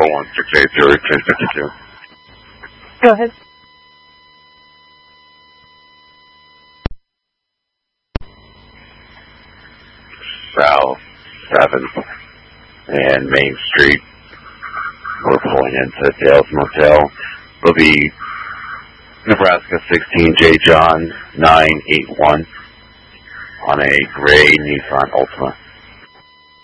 41680 Go ahead. South 7th and Main Street. We're pulling into Dale's Motel. Will be Nebraska 16 J. John 981 on a gray Nissan Altima.